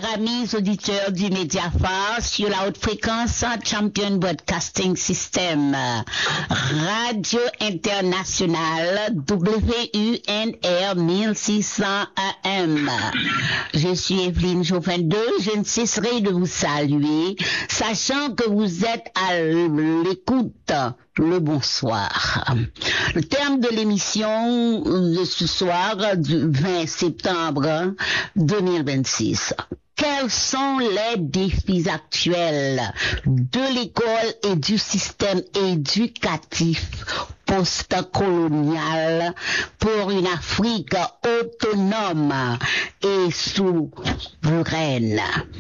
chers amis auditeurs du Mediaphare sur la haute fréquence Champion Broadcasting System, Radio Internationale WUNR 1600 AM. Je suis Evelyne Joffin 2, je ne cesserai de vous saluer, sachant que vous êtes à l'écoute. Le bonsoir. Le terme de l'émission de ce soir du 20 septembre 2026. Quels sont les défis actuels de l'école et du système éducatif post-colonial pour une Afrique autonome et souveraine?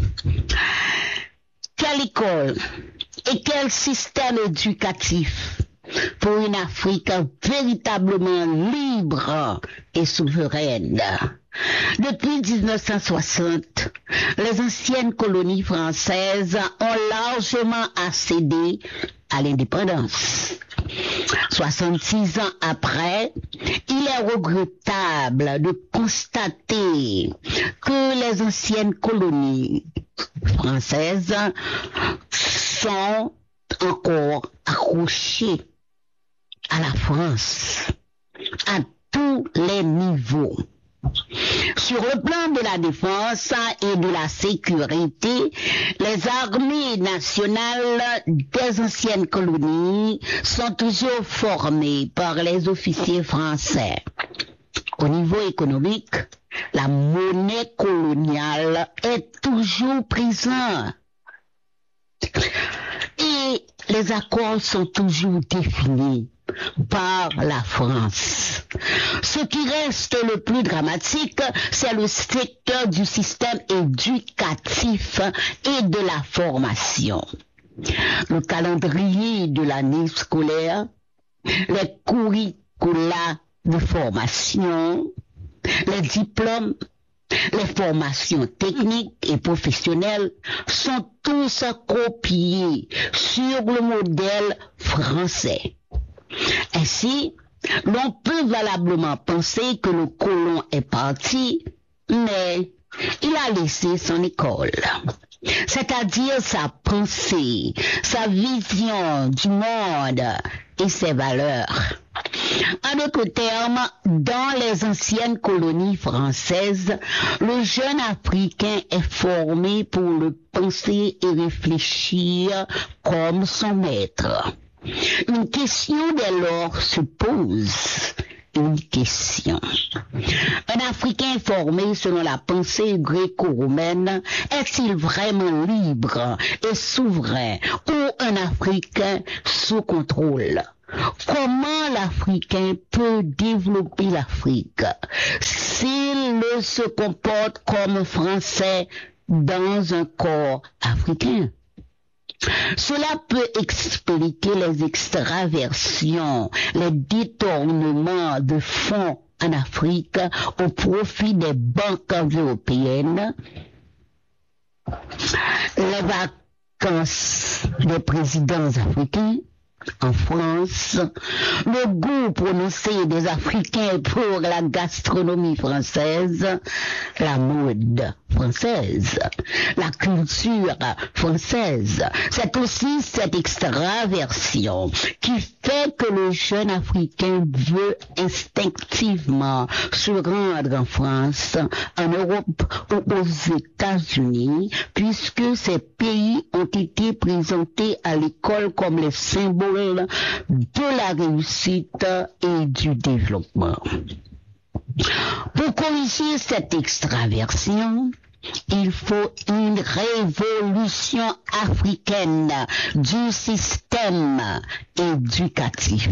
Quelle école et quel système éducatif pour une Afrique véritablement libre et souveraine? Depuis 1960, les anciennes colonies françaises ont largement accédé à l'indépendance. 66 ans après, il est regrettable de constater que les anciennes colonies françaises sont encore accrochées à la France à tous les niveaux. Sur le plan de la défense et de la sécurité, les armées nationales des anciennes colonies sont toujours formées par les officiers français. Au niveau économique, la monnaie coloniale est toujours présente. Et les accords sont toujours définis par la France. Ce qui reste le plus dramatique, c'est le secteur du système éducatif et de la formation. Le calendrier de l'année scolaire, les curricula de formation, les diplômes, les formations techniques et professionnelles sont tous copiés sur le modèle français. Ainsi, l'on peut valablement penser que le colon est parti, mais il a laissé son école, c'est-à-dire sa pensée, sa vision du monde et ses valeurs. En d'autres termes, dans les anciennes colonies françaises, le jeune Africain est formé pour le penser et réfléchir comme son maître. Une question dès lors se pose. Une question. Un Africain formé selon la pensée gréco-romaine est-il vraiment libre et souverain ou un Africain sous contrôle? Comment l'Africain peut développer l'Afrique s'il ne se comporte comme Français dans un corps africain? Cela peut expliquer les extraversions, les détournements de fonds en Afrique au profit des banques européennes, les vacances des présidents africains en France, le goût prononcé des Africains pour la gastronomie française, la mode française, la culture française. C'est aussi cette extraversion qui fait que le jeune Africain veut instinctivement se rendre en France, en Europe ou aux États-Unis, puisque ces pays ont été présentés à l'école comme les symboles de la réussite et du développement. Pour corriger cette extraversion, il faut une révolution africaine du système éducatif.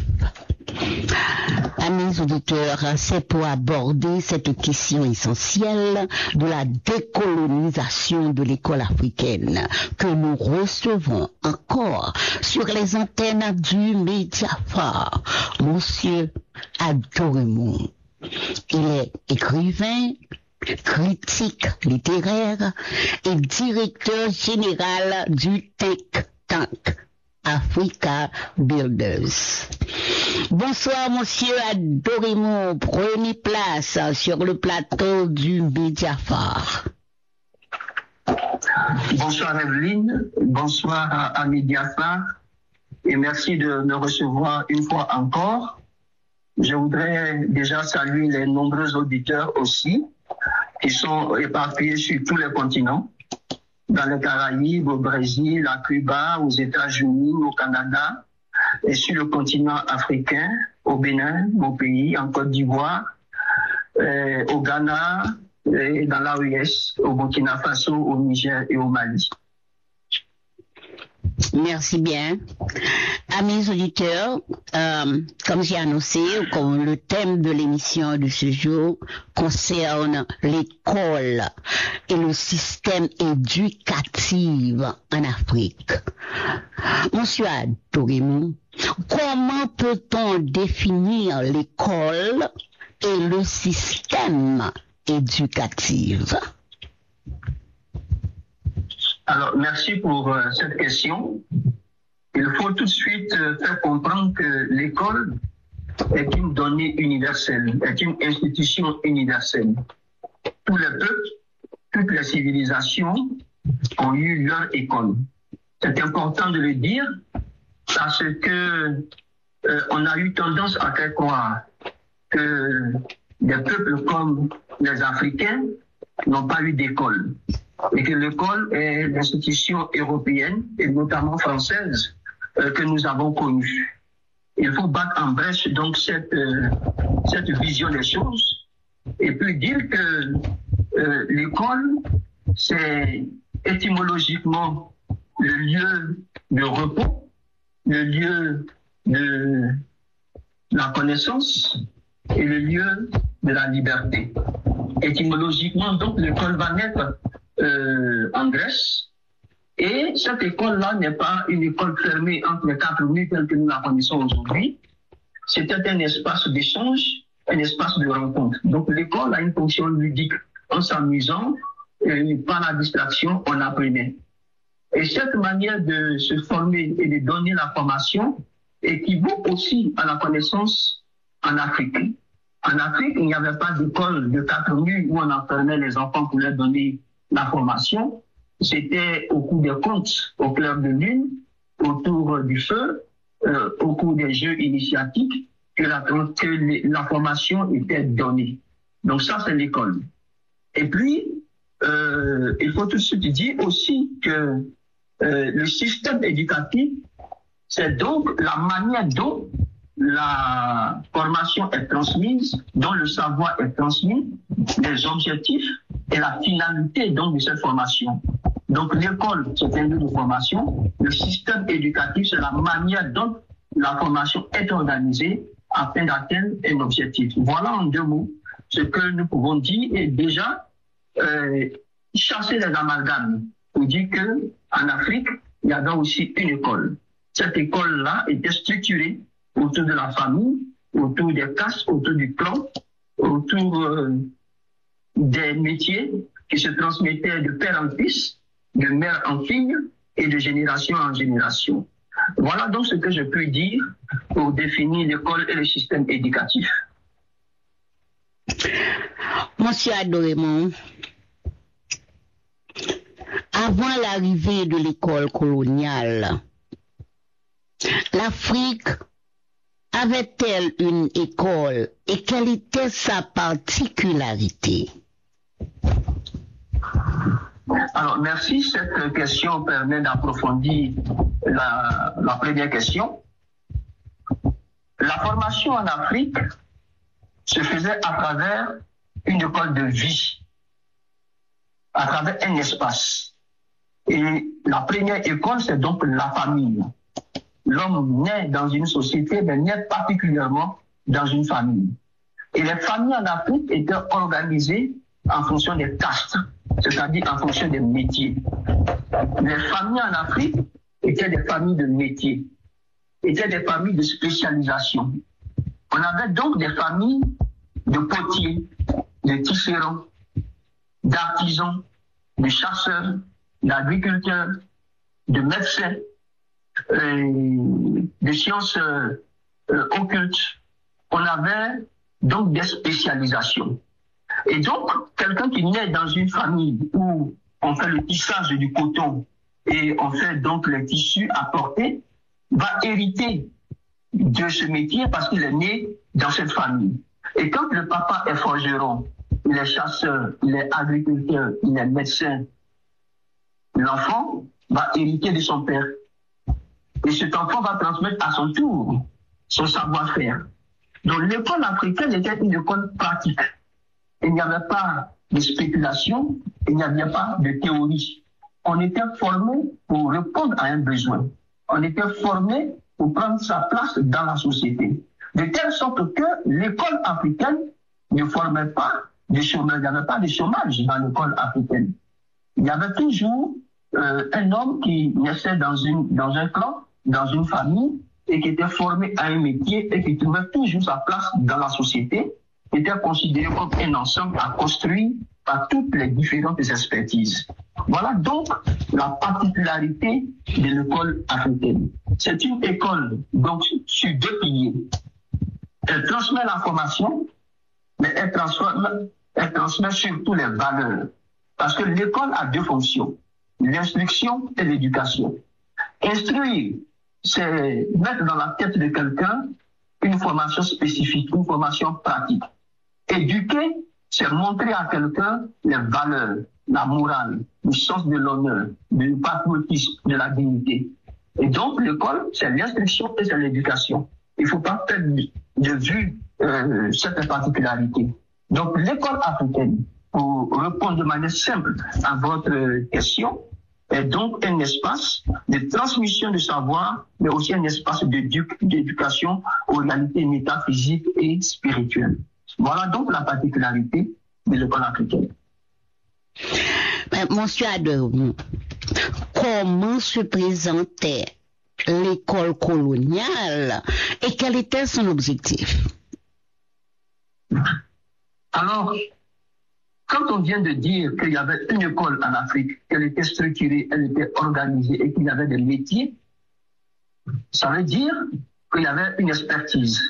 Amis auditeurs, c'est pour aborder cette question essentielle de la décolonisation de l'école africaine que nous recevons encore sur les antennes du Mediaphare, Monsieur Adoremont. Il est écrivain, critique littéraire et directeur général du think tank Africa Builders. Bonsoir, monsieur Adoremont. Prenez place sur le plateau du Mediaphare. Bonsoir Evelyne, bonsoir à Mediapart et merci de me recevoir une fois encore. Je voudrais déjà saluer les nombreux auditeurs aussi qui sont éparpillés sur tous les continents, dans les Caraïbes, au Brésil, à Cuba, aux États-Unis, au Canada et sur le continent africain, au Bénin, mon pays, en Côte d'Ivoire, au Ghana, et dans l'AES, au Burkina Faso, au Niger et au Mali. Merci bien. Amis auditeurs, comme j'ai annoncé, comme le thème de l'émission de ce jour concerne l'école et le système éducatif en Afrique. Monsieur Adorémon, comment peut-on définir l'école et le système éducatif? Alors, merci pour cette question. Il faut tout de suite faire comprendre que l'école est une donnée universelle, est une institution universelle. Tous les peuples, toutes les civilisations ont eu leur école. C'est important de le dire parce que on a eu tendance à faire croire que des peuples comme les Africains n'ont pas eu d'école et que l'école est l'institution européenne et notamment française que nous avons connue. Il faut battre en brèche donc cette vision des choses et puis dire que l'école c'est étymologiquement le lieu de repos, le lieu de la connaissance et le lieu de la liberté. Étymologiquement, donc, l'école va naître en Grèce. Et cette école-là n'est pas une école fermée entre les quatre murs telle que nous la connaissons aujourd'hui. C'était un espace d'échange, un espace de rencontre. Donc, l'école a une fonction ludique. En s'amusant, par la distraction, on apprenait. Et cette manière de se former et de donner la formation équivaut aussi à la connaissance en Afrique. En Afrique, il n'y avait pas d'école de quatre murs où on enfermait les enfants pour leur donner la formation. C'était au cours des contes, au clair de lune, autour du feu, au cours des jeux initiatiques, que la formation était donnée. Donc ça, c'est l'école. Et puis, il faut tout de suite dire aussi que le système éducatif, c'est donc la manière dont la formation est transmise, dont le savoir est transmis, les objectifs et la finalité donc de cette formation. Donc l'école, c'est un lieu de formation. Le système éducatif, c'est la manière dont la formation est organisée afin d'atteindre un objectif. Voilà en deux mots ce que nous pouvons dire et déjà chasser les amalgames pour dire qu'en Afrique, il y avait aussi une école. Cette école-là était structurée autour de la famille, autour des castes, autour du clan, autour des métiers qui se transmettaient de père en fils, de mère en fille et de génération en génération. Voilà donc ce que je peux dire pour définir l'école et le système éducatif. Monsieur Adorémon, avant l'arrivée de l'école coloniale, l'Afrique avait-elle une école et quelle était sa particularité? Alors, merci. Cette question permet d'approfondir la première question. La formation en Afrique se faisait à travers une école de vie, à travers un espace. Et la première école, c'est donc la famille. L'homme naît dans une société, mais naît particulièrement dans une famille. Et les familles en Afrique étaient organisées en fonction des castes, c'est-à-dire en fonction des métiers. Les familles en Afrique étaient des familles de métiers, étaient des familles de spécialisation. On avait donc des familles de potiers, de tisserands, d'artisans, de chasseurs, d'agriculteurs, de médecins, de sciences occultes. On avait donc des spécialisations. Et donc, quelqu'un qui naît dans une famille où on fait le tissage du coton et on fait donc les tissus à porter, va hériter de ce métier parce qu'il est né dans cette famille. Et quand le papa est forgeron, il est chasseur, il est agriculteur, il est médecin, l'enfant va hériter de son père. Et cet enfant va transmettre à son tour son savoir-faire. Donc l'école africaine était une école pratique. Il n'y avait pas de spéculation, il n'y avait pas de théorie. On était formé pour répondre à un besoin. On était formé pour prendre sa place dans la société. De telle sorte que l'école africaine ne formait pas de chômage. Il n'y avait pas de chômage dans l'école africaine. Il y avait toujours un homme qui naissait dans un clan, dans une famille, et qui était formé à un métier et qui trouvait toujours sa place dans la société, qui était considéré comme un ensemble à construire par toutes les différentes expertises. Voilà donc la particularité de l'école africaine. C'est une école donc sur deux piliers. Elle transmet l'information, mais elle transmet surtout les valeurs. Parce que l'école a deux fonctions, l'instruction et l'éducation. Instruire, c'est mettre dans la tête de quelqu'un une formation spécifique, une formation pratique. Éduquer, c'est montrer à quelqu'un les valeurs, la morale, le sens de l'honneur, du patriotisme, de la dignité. Et donc, l'école, c'est l'instruction et c'est l'éducation. Il ne faut pas perdre de vue cette particularité. Donc, l'école africaine, pour répondre de manière simple à votre question, est donc un espace de transmission de savoir, mais aussi un espace d'éducation aux réalités métaphysiques et spirituelles. Voilà donc la particularité de l'école africaine. Monsieur Adorou, comment se présentait l'école coloniale et quel était son objectif? Alors, quand on vient de dire qu'il y avait une école en Afrique, qu'elle était structurée, elle était organisée et qu'il y avait des métiers, ça veut dire qu'il y avait une expertise.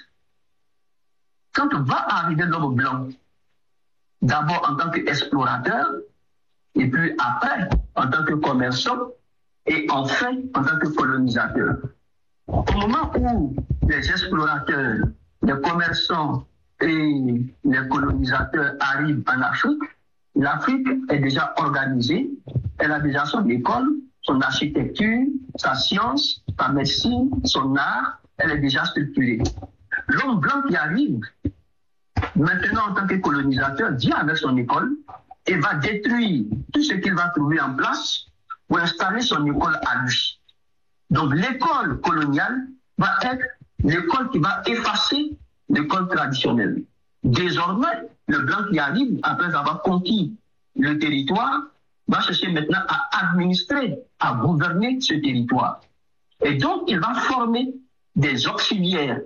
Quand va arriver l'homme blanc, d'abord en tant qu'explorateur, et puis après en tant que commerçant, et enfin en tant que colonisateur. Au moment où les explorateurs, les commerçants et les colonisateurs arrivent en Afrique, l'Afrique est déjà organisée, elle a déjà son école, son architecture, sa science, sa médecine, son art, elle est déjà structurée. L'homme blanc qui arrive, maintenant en tant que colonisateur, vient avec son école et va détruire tout ce qu'il va trouver en place pour installer son école à lui. Donc l'école coloniale va être l'école qui va effacer l'école traditionnelle. Désormais, le blanc qui arrive, après avoir conquis le territoire, va chercher maintenant à administrer, à gouverner ce territoire. Et donc, il va former des auxiliaires.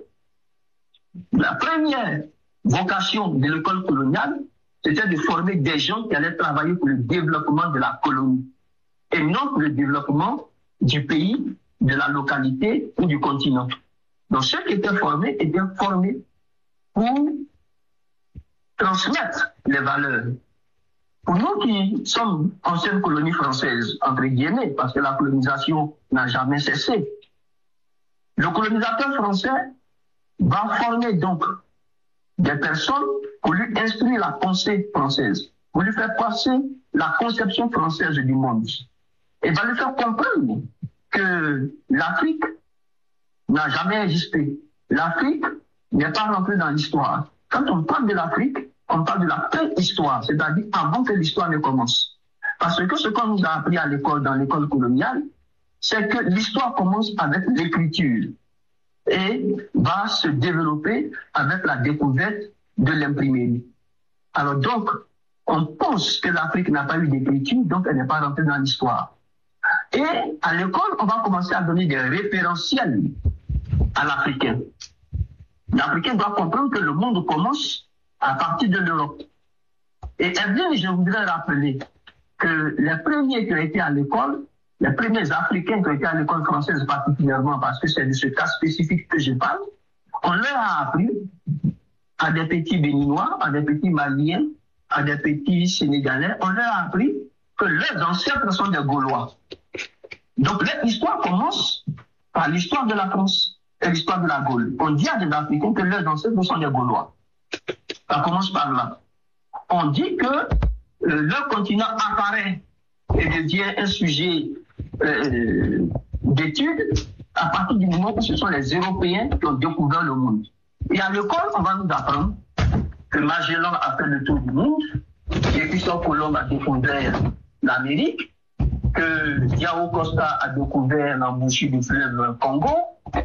La première vocation de l'école coloniale, c'était de former des gens qui allaient travailler pour le développement de la colonie, et non pour le développement du pays, de la localité ou du continent. Donc, ceux qui étaient formés pour transmettre les valeurs. Pour nous qui sommes ancienne colonie française, entre guillemets, parce que la colonisation n'a jamais cessé, le colonisateur français va former donc des personnes pour lui instruire la pensée française, pour lui faire passer la conception française du monde. Et va lui faire comprendre que l'Afrique n'a jamais existé. L'Afrique n'est pas rentrée dans l'histoire. Quand on parle de l'Afrique, on parle de la préhistoire, c'est-à-dire avant que l'histoire ne commence. Parce que ce qu'on nous a appris à l'école, dans l'école coloniale, c'est que l'histoire commence avec l'écriture et va se développer avec la découverte de l'imprimerie. Alors donc, on pense que l'Afrique n'a pas eu d'écriture, donc elle n'est pas rentrée dans l'histoire. Et à l'école, on va commencer à donner des référentiels à l'Africain. L'Africain doit comprendre que le monde commence à partir de l'Europe. Et bien, je voudrais rappeler que les premiers qui ont été à l'école, les premiers Africains qui ont été à l'école française particulièrement, parce que c'est de ce cas spécifique que je parle, on leur a appris à des petits Béninois, à des petits Maliens, à des petits Sénégalais, on leur a appris que leurs ancêtres sont des Gaulois. Donc l'histoire commence par l'histoire de la France et l'histoire de la Gaule. On dit à des Africains que leurs ancêtres sont des Gaulois. Ça commence par là. On dit que leur continent apparaît et devient un sujet d'étude à partir du moment où ce sont les Européens qui ont découvert le monde. Et à l'école, on va nous apprendre que Magellan a fait le tour du monde, que Christophe Colomb a découvert l'Amérique, que Diao Costa a découvert l'embouchure du fleuve Congo,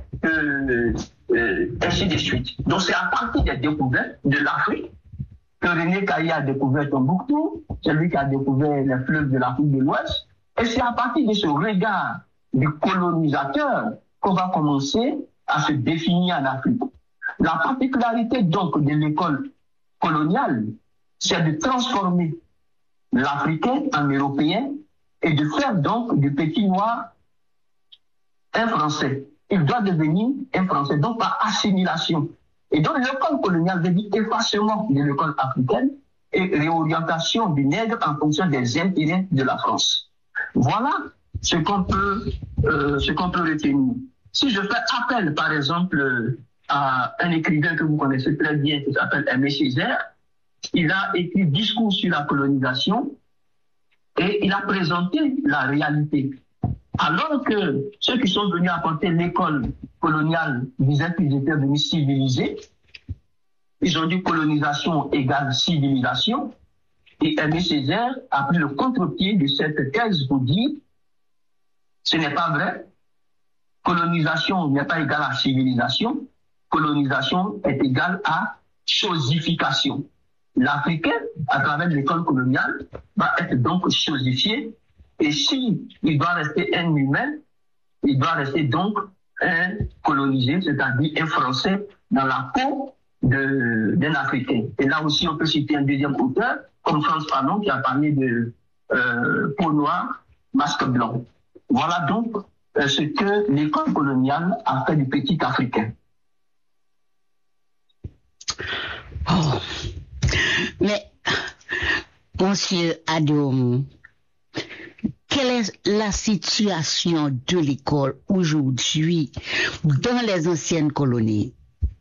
ainsi de suite. Donc c'est à partir des découvertes de l'Afrique que René Caillé a découvert Tombouctou, c'est lui qui a découvert les fleuves de l'Afrique de l'Ouest, et c'est à partir de ce regard du colonisateur qu'on va commencer à se définir en Afrique. La particularité donc de l'école coloniale, c'est de transformer l'Africain en Européen et de faire donc du petit noir un Français. Il doit devenir un Français, donc par assimilation. Et donc l'école coloniale veut dire effacement de l'école africaine et réorientation du nègre en fonction des intérêts de la France. Voilà ce qu'on peut retenir. Si je fais appel, par exemple, à un écrivain que vous connaissez très bien, qui s'appelle Aimé Césaire, il a écrit Discours sur la colonisation et il a présenté la réalité. Alors que ceux qui sont venus apporter l'école coloniale disaient qu'ils étaient venus civiliser, ils ont dit colonisation égale civilisation, et Aimé Césaire a pris le contre-pied de cette thèse pour dire ce n'est pas vrai, colonisation n'est pas égale à civilisation, colonisation est égale à chosification. L'Africain, à travers l'école coloniale, va être donc chosifié. Et si il doit rester un humain, il doit rester donc un colonisé, c'est-à-dire un Français dans la peau d'un Africain. Et là aussi, on peut citer un deuxième auteur, comme Frantz Fanon, qui a parlé de peau noire, masque blanc. Voilà donc ce que l'école coloniale a fait du petit Africain. Oh. Mais, monsieur Adom, quelle est la situation de l'école aujourd'hui dans les anciennes colonies?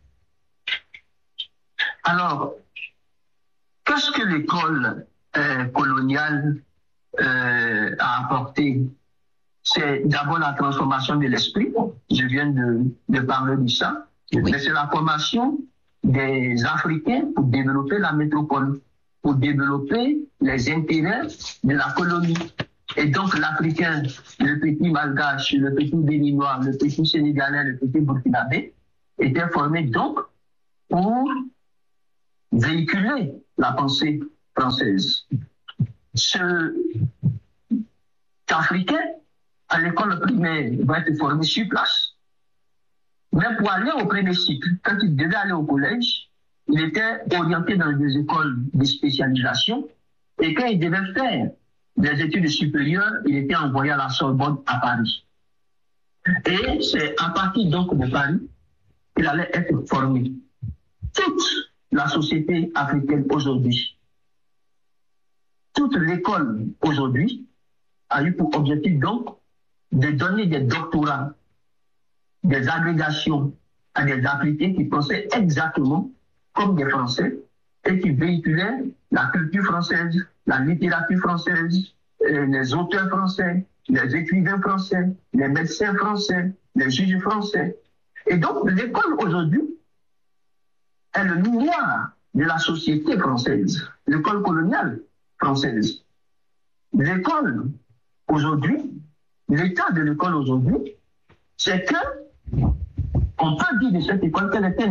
Alors, qu'est-ce que l'école coloniale a apporté? C'est d'abord la transformation de l'esprit. Je viens de parler de ça. Oui. Mais c'est la formation des Africains pour développer la métropole, pour développer les intérêts de la colonie. Et donc l'Africain, le petit Malgache, le petit Béninois, le petit Sénégalais, le petit Burkinabé, étaient formés donc pour véhiculer la pensée française. Cet Africain, à l'école primaire, va être formé sur place. Mais pour aller au premier cycle, quand il devait aller au collège, il était orienté dans des écoles de spécialisation. Et quand il devait faire des études supérieures, il était envoyé à la Sorbonne à Paris. Et c'est à partir donc de Paris qu'il allait être formé. Toute la société africaine aujourd'hui, toute l'école aujourd'hui a eu pour objectif donc de donner des doctorats, des agrégations à des Africains qui pensaient exactement comme des Français et qui véhiculaient la culture française, la littérature française, les auteurs français, les écrivains français, les médecins français, les juges français. Et donc l'école aujourd'hui est le miroir de la société française, l'école coloniale française. L'école aujourd'hui, l'état de l'école aujourd'hui, c'est que on peut dire de cette école qu'elle est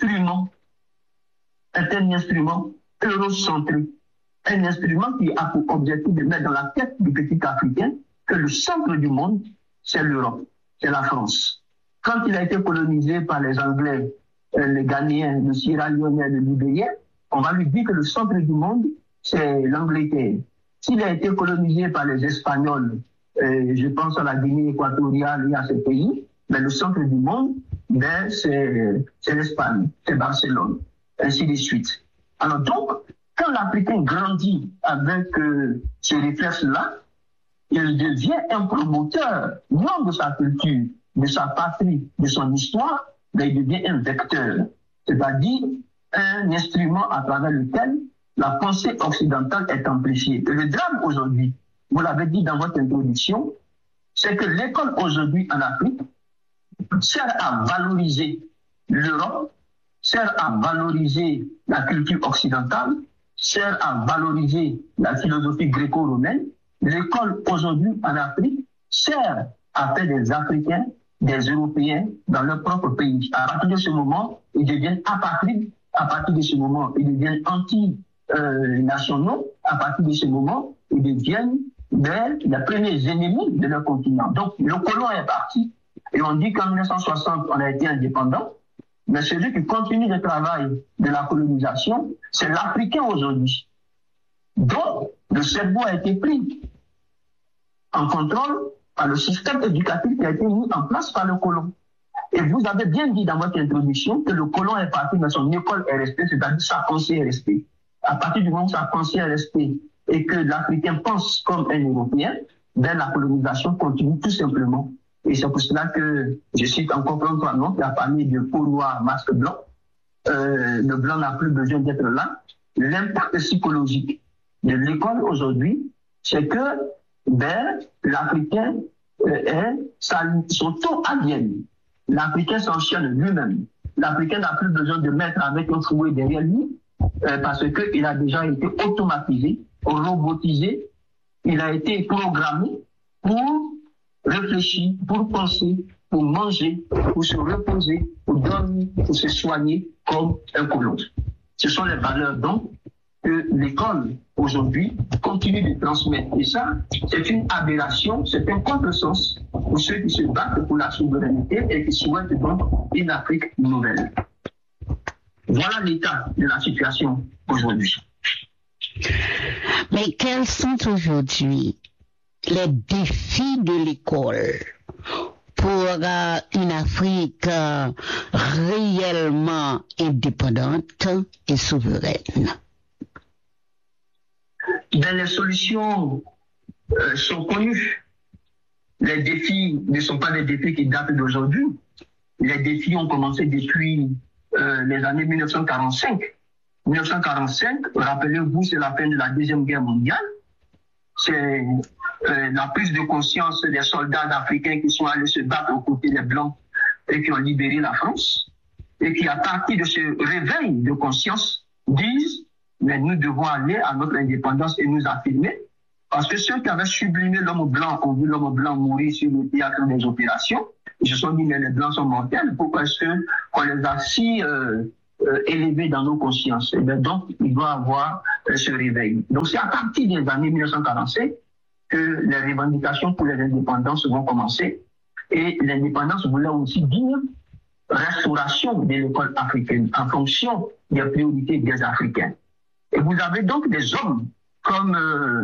un instrument eurocentré, un instrument qui a pour objectif de mettre dans la tête du petit Africain que le centre du monde, c'est l'Europe, c'est la France. Quand il a été colonisé par les Anglais, les Ghanéens, les Sierra Leonais, les Libériens, on va lui dire que le centre du monde, c'est l'Angleterre. S'il a été colonisé par les Espagnols, je pense à la Guinée équatoriale et à ces pays, mais le centre du monde, c'est l'Espagne, c'est Barcelone, ainsi de suite. Alors donc, quand l'Africain grandit avec ces réflexes-là, il devient un promoteur, non de sa culture, de sa patrie, de son histoire, mais il devient un vecteur, c'est-à-dire un instrument à travers lequel la pensée occidentale est amplifiée. Et le drame aujourd'hui, vous l'avez dit dans votre introduction, c'est que l'école aujourd'hui en Afrique sert à valoriser l'Europe, sert à valoriser la culture occidentale, sert à valoriser la philosophie gréco-romaine. L'école aujourd'hui en Afrique sert à faire des Africains, des Européens dans leur propre pays. À partir de ce moment, ils deviennent apatrides. À partir de ce moment, ils deviennent anti-nationaux. À partir de ce moment, ils deviennent les premiers ennemis de leur continent. Donc, le colon est parti. Et on dit qu'en 1960, on a été indépendant. Mais celui qui continue le travail de la colonisation, c'est l'Africain aujourd'hui. Donc, le cerveau a été pris en contrôle par le système éducatif qui a été mis en place par le colon. Et vous avez bien dit dans votre introduction que le colon est parti, mais son école est restée, c'est-à-dire sa pensée est restée. À partir du moment où sa pensée est restée et que l'Africain pense comme un Européen, ben la colonisation continue tout simplement. Et c'est pour cela que je cite encore François Fanon qui a parlé de peau noire, masque blanc. Le blanc n'a plus besoin d'être là. L'impact psychologique de l'école aujourd'hui, c'est que l'Africain s'auto-aliène. L'Africain s'enchaîne lui-même. L'Africain n'a plus besoin de mettre avec un fouet derrière lui parce qu'il a déjà été automatisé, robotisé. Il a été programmé pour réfléchir, pour penser, pour manger, pour se reposer, pour dormir, pour se soigner comme un colon. Ce sont les valeurs donc que l'école aujourd'hui continue de transmettre. Et ça, c'est une aberration, c'est un contresens pour ceux qui se battent pour la souveraineté et qui souhaitent donc une Afrique nouvelle. Voilà l'état de la situation aujourd'hui. Mais quels sont aujourd'hui les défis de l'école pour une Afrique réellement indépendante et souveraine? Les solutions sont connues. Les défis ne sont pas des défis qui datent d'aujourd'hui. Les défis ont commencé depuis les années 1945. 1945, rappelez-vous, c'est la fin de la Deuxième Guerre mondiale. C'est la prise de conscience des soldats africains qui sont allés se battre aux côtés des Blancs et qui ont libéré la France. Et qui, à partir de ce réveil de conscience, disent mais nous devons aller à notre indépendance et nous affirmer. Parce que ceux qui avaient sublimé l'homme blanc ont vu l'homme blanc mourir sur le théâtre des opérations. Ils se sont dit, mais les blancs sont mortels. Pourquoi est-ce qu'on les a si élevés dans nos consciences? Et bien donc, il doit avoir ce réveil. Donc c'est à partir des années 1945 que les revendications pour les indépendances vont commencer. Et l'indépendance voulait aussi dire restauration de l'école africaine en fonction des priorités des Africains. Et vous avez donc des hommes comme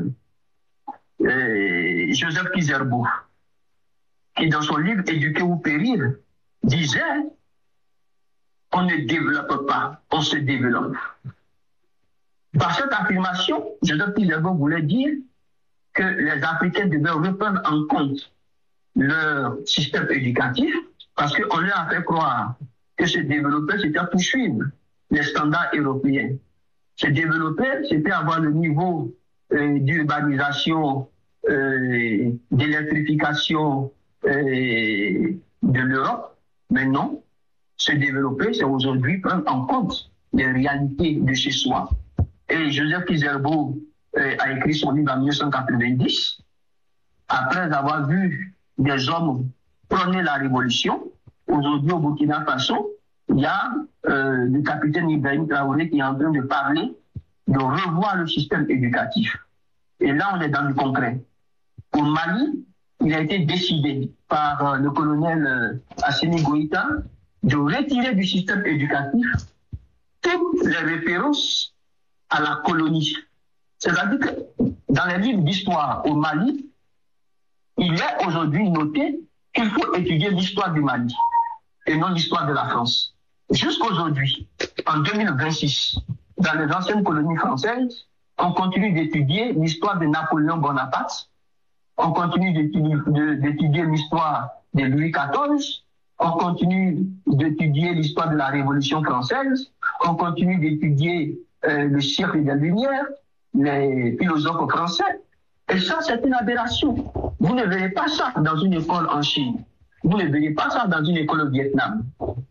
Joseph Kizerbo, qui dans son livre « Éduquer ou périr » disait « On ne développe pas, on se développe ». Par cette affirmation, Joseph Kizerbo voulait dire que les Africains devaient reprendre en compte leur système éducatif parce qu'on leur a fait croire que se développer, c'était poursuivre les standards européens. Se développer, c'était avoir le niveau d'urbanisation, d'électrification de l'Europe. Mais non, se développer, c'est aujourd'hui prendre en compte les réalités de chez soi. Et Joseph Kizerbo a écrit son livre en 1990, après avoir vu des hommes prôner la révolution. Aujourd'hui, au Burkina Faso, il y a le capitaine Ibrahim Traoré qui est en train de parler de revoir le système éducatif. Et là, on est dans le concret. Au Mali, il a été décidé par le colonel Assimi Goïta de retirer du système éducatif toutes les références à la colonie. C'est-à-dire que dans les livres d'histoire au Mali, il est aujourd'hui noté qu'il faut étudier l'histoire du Mali et non l'histoire de la France. Jusqu'aujourd'hui, en 2026, dans les anciennes colonies françaises, on continue d'étudier l'histoire de Napoléon Bonaparte, on continue d'étudier l'histoire de Louis XIV, on continue d'étudier l'histoire de la Révolution française, on continue d'étudier le siècle des Lumières, les philosophes français. Et ça, c'est une aberration. Vous ne verrez pas ça dans une école en Chine. Vous ne verrez pas ça dans une école au Vietnam.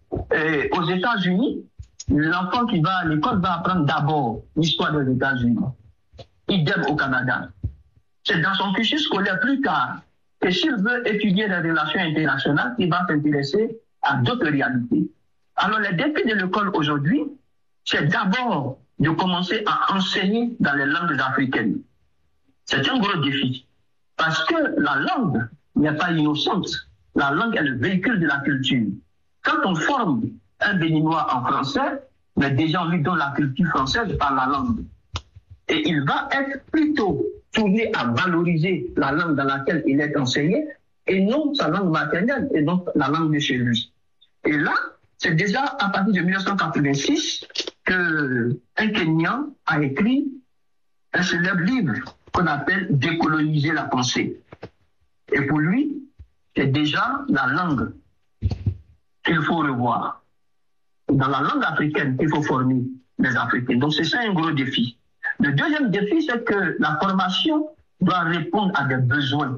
Aux États-Unis, l'enfant qui va à l'école va apprendre d'abord l'histoire des États-Unis. Idem au Canada. C'est dans son cursus scolaire plus tard que s'il veut étudier les relations internationales, il va s'intéresser à d'autres réalités. Alors les défis de l'école aujourd'hui, c'est d'abord de commencer à enseigner dans les langues africaines. C'est un gros défi. Parce que la langue n'est pas innocente. La langue est le véhicule de la culture. Quand on forme un Béninois en français, mais déjà on lui donne la culture française par la langue. Et il va être plutôt tourné à valoriser la langue dans laquelle il est enseigné et non sa langue maternelle et donc la langue de chez lui. Et là, c'est déjà à partir de 1986 qu'un Kenyan a écrit un célèbre livre qu'on appelle « Décoloniser la pensée ». Et pour lui, c'est déjà la langue qu'il faut revoir. Dans la langue africaine, il faut former les Africains. Donc c'est ça un gros défi. Le deuxième défi, c'est que la formation doit répondre à des besoins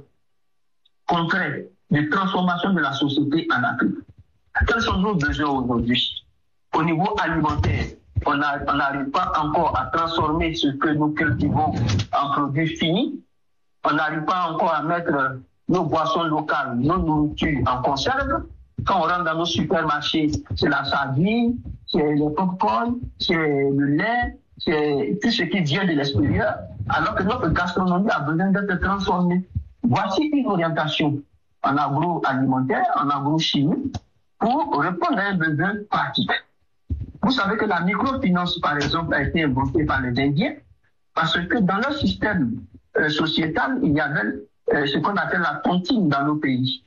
concrets de transformation de la société en Afrique. Quels sont nos besoins aujourd'hui? Au niveau alimentaire, on n'arrive pas encore à transformer ce que nous cultivons en produits finis. On n'arrive pas encore à mettre nos boissons locales, nos nourritures en conserve. Quand on rentre dans nos supermarchés, c'est la sardine, c'est le popcorn, c'est le lait, c'est tout ce qui vient de l'extérieur, alors que notre gastronomie a besoin d'être transformée. Voici une orientation en agroalimentaire, en agrochimie, pour répondre à un besoin pratique. Vous savez que la microfinance, par exemple, a été inventée par les Indiens, parce que dans leur système sociétal, il y avait ce qu'on appelle la tontine dans nos pays.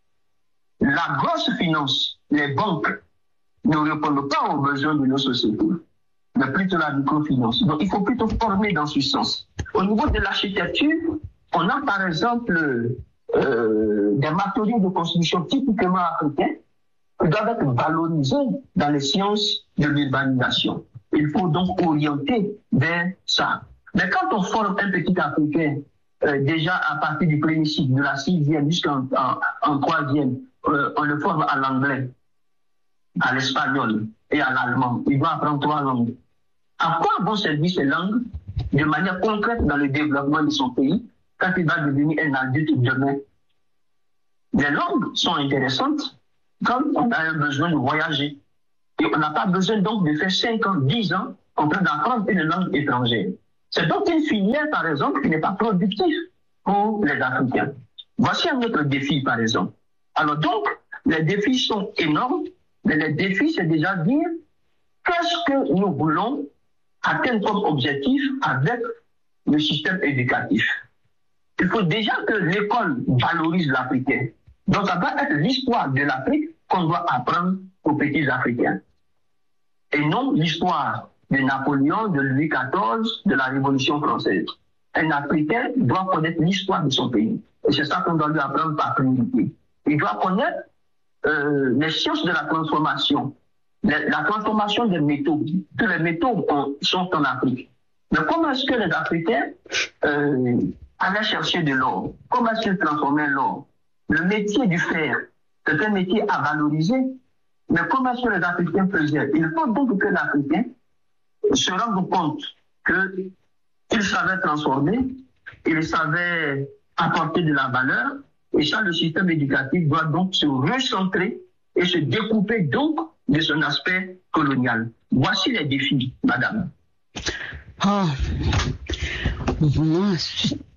La grosse finance, les banques, ne répondent pas aux besoins de nos sociétés, mais plutôt la microfinance. Donc il faut plutôt former dans ce sens. Au niveau de l'architecture, on a par exemple des matériaux de construction typiquement africains qui doivent être valorisés dans les sciences de l'urbanisation. Il faut donc orienter vers ça. Mais quand on forme un petit Africain, déjà à partir du premier cycle, de la 6e jusqu'en 3e, on le forme à l'anglais, à l'espagnol et à l'allemand. Il doit apprendre 3 langues. À quoi vont servir ces langues de manière concrète dans le développement de son pays quand il va devenir un adulte demain? Les langues sont intéressantes quand on a un besoin de voyager. Et on n'a pas besoin donc de faire 5 ans, 10 ans en train d'apprendre une langue étrangère. C'est donc une filière, par exemple, qui n'est pas productive pour les Africains. Voici un autre défi, par exemple. Alors donc, les défis sont énormes, mais les défis, c'est déjà dire qu'est-ce que nous voulons atteindre comme objectif avec le système éducatif. Il faut déjà que l'école valorise l'Africain. Donc, ça doit être l'histoire de l'Afrique qu'on doit apprendre aux petits Africains. Et non l'histoire de Napoléon, de Louis XIV, de la Révolution française. Un Africain doit connaître l'histoire de son pays. Et c'est ça qu'on doit lui apprendre par priorité. Il doit connaître les sciences de la transformation. La transformation des métaux. Tous les métaux sont en Afrique. Mais comment est-ce que les Africains allaient chercher de l'or? Comment est-ce qu'ils transformaient l'or? Le métier du fer, c'est un métier à valoriser. Mais comment est-ce que les Africains faisaient? Il faut donc que l'Africain se rende compte qu'il savait transformer, il savait apporter de la valeur, et ça, le système éducatif doit donc se recentrer et se découper donc de son aspect colonial. Voici les défis, madame. Oh, moi,